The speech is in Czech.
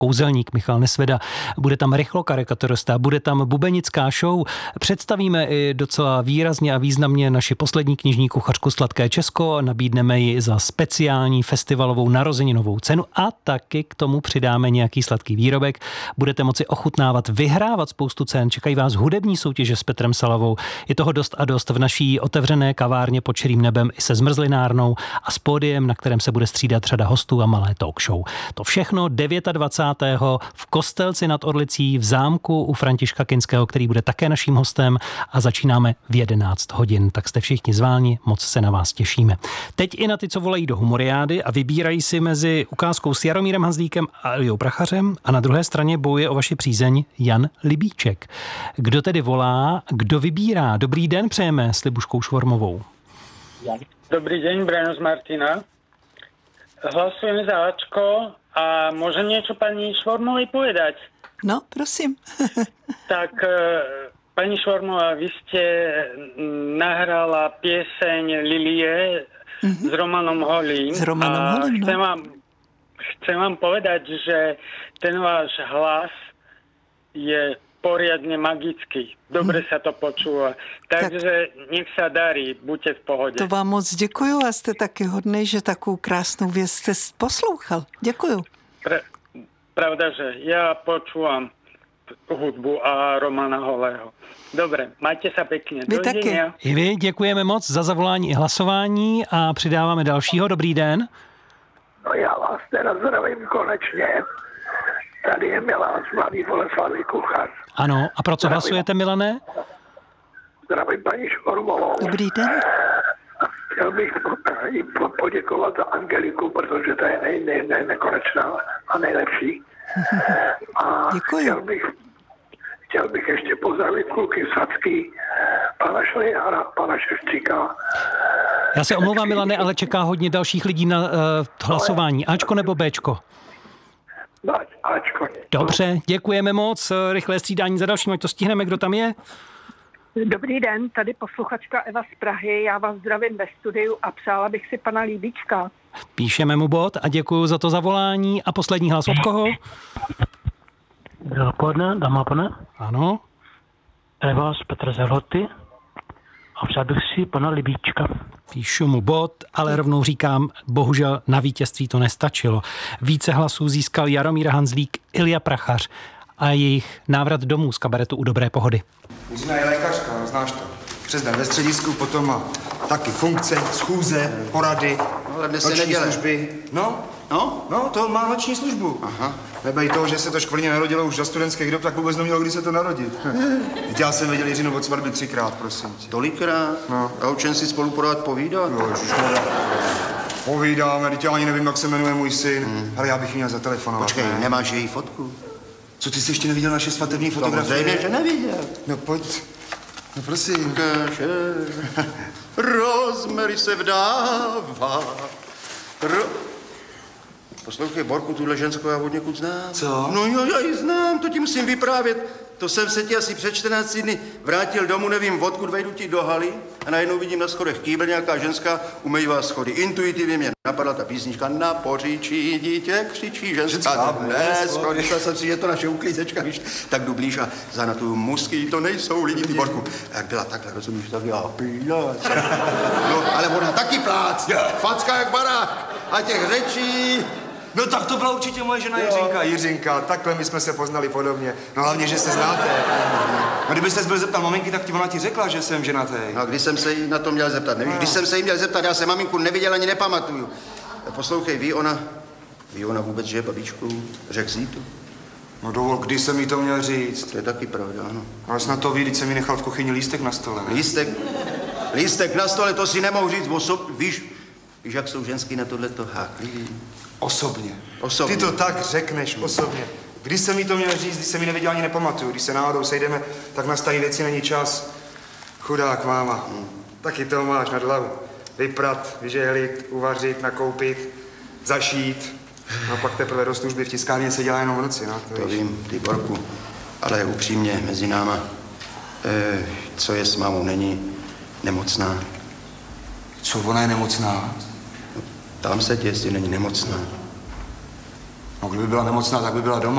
kouzelník Michal Nesveda, bude tam rychlokarikaturista, bude tam bubenická show. Představíme i docela výrazně a významně naši poslední knižní kuchařku Sladké Česko, nabídneme ji za speciální festivalovou narozeninovou cenu a taky k tomu přidáme nějaký sladký výrobek. Budete moci ochutnávat, vyhrávat spoustu cen, čekají vás hudební soutěže s Petrem Salavou. Je toho dost a dost v naší otevřené kavárně pod širým nebem i se zmrzlinárnou a s pódiem, na kterém se bude střídat řada hostů a malé talk show. To všechno 29. v Kostelci nad Orlicí v zámku u Františka Kinského, který bude také naším hostem, a začínáme v 11 hodin. Tak jste všichni zváni, moc se na vás těšíme. Teď i na ty, co volají do humoriády a vybírají si mezi ukázkou s Jaromírem Hanzlíkem a Eliou Prachařem a na druhé straně bojuje o vaši přízeň Jan Libíček. Kdo tedy volá, kdo vybírá? Dobrý den přejeme s Libuškou Švormovou. Dobrý deň, Brano z Martina. Hlasujem za Ačko a môžem niečo pani Švormovej povedať? No, prosím. Tak, pani Švormová, vy ste nahrala pieseň Lilie s Romanom Holým. S Romanom Holým, chcem vám povedať, že ten váš hlas je poriadne magický. Dobre sa to počúva. Takže nech sa darí, buďte v pohode. To vám moc děkuju a jste taky hodnej, že takovou krásnou věc jste poslouchal. Děkuju. Pravda, že ja počúvam hudbu a Romana Holého. Dobre, majte sa pekne. Vy taky. I vy děkujeme moc za zavolání i hlasování a přidáváme dalšího. Dobrý den. No já vás teda zdravím konečně. Tady je Milan z Mladý Boleslavi, kuchař. Ano, a pro co hlasujete, Milané? Zdravím paní Švormovou. Dobrý den. Chtěl bych jí poděkovat za Angeliku, protože to je nekonečná a nejlepší. A děkuji. chtěl bych ještě pozdravit kluky Sacký, pana Šlihára, pana Ševčíka. Já se omlouvám, Milane, ale čeká hodně dalších lidí na hlasování. Ačko nebo Bčko? Ačko. Dobře, děkujeme moc. Rychlé střídání za dalším, ať to stihneme, kdo tam je. Dobrý den, tady posluchačka Eva z Prahy. Já vás zdravím ve studiu a přála bych si pana Líbíčka. Píšeme mu bod a děkuju za to zavolání. A poslední hlas od koho? Dopoledne, dámy a pane. Ano. Eva z Petra Zelhoty a přál bych si pana Libíčka. Píšu mu bod, ale rovnou říkám, bohužel na vítězství to nestačilo. Více hlasů získal Jaromír Hanzlík, Ilja Prachař a jejich návrat domů z kabaretu U dobré pohody. Jiřina je lékařka, znáš to. Přes den ve středisku, potom má taky funkce, schůze, porady, noční služby. No, to má noční službu. Aha. Nebej toho, že se to škvrně narodilo už za studentských dob, tak vůbec nemělo, kdy se to narodit. Já jsem viděl Jiřinu od svatby 3krát, prosím tě. Tolikrát? No. A o čem si spolu pořád povídat? No, povídáme, teď já ani nevím, jak se jmenuje můj syn. Ale já bych jí měl zatelefonovat. Počkej, ne? nemáš její fotku? Co, ty jsi ještě neviděl naše svatební fotografie? Samozřejmě, že neviděl. No pojď, no prosím. Rozmery se vdává. Poslouchej, Borku, tuhle ženskou já od někud znám. Co? No jo, já ji znám, to ti musím vyprávět. To jsem se ti asi před 14 dny vrátil domů, nevím odkud, vejdu ti do haly a najednou vidím na schodech kýbel, nějaká ženská umývá schody. Intuitivně mě napadla ta písnička Na poříčí dítě křičí ženská dnes. Myslel jsem si, že to naše uklízečka, víš, tak jdu blíž a zanatuju musky, to nejsou lidi, ty Borku. A jak byla takhle, rozumíš, tak já pílac. No, ale ona taky plác, facka jak barák a těch řečí. No tak to byla určitě moje žena Jiřinka, takhle my jsme se poznali podobně. No hlavně, že se znáte. No kdyby ses byl zeptal maminky, tak ona ti řekla, že jsem ženatý. No a když jsem se jí na to měl zeptat, nevíš? Když jsem se jí měl zeptat, já jsem maminku neviděl ani nepamatuju. Poslouchej, ví ona vůbec, že je babičkou? Řekl jsi to? No dovol, kdy jsem jí to měl říct? To je taky pravda, ano. Ale snad to ví, když jsem jí nechal v kuchyni lístek na stole, ne? Lístek na stole, to si nemohu říct víš, jak jsou ženský na tohleto háklivý? Osobně. Osobně. Ty to tak řekneš, osobně. Když jsem jí to měl říct, když jsem jí neviděl, ani nepamatuju. Když se náhodou sejdeme, tak na starý věci není čas. Chudák máma. Taky to máš nad hlavu. Vyprat, vyžehlit, uvařit, nakoupit, zašít. No a pak teprve do služby v tiskárně se dělá jenom v noci, no. To vím, ty Borku. Ale upřímně, mezi náma, co je s mámou, není nemocná. Co, ona je nemocná? Tam se tě, jestli není nemocná. No, kdyby byla nemocná, tak by byla doma.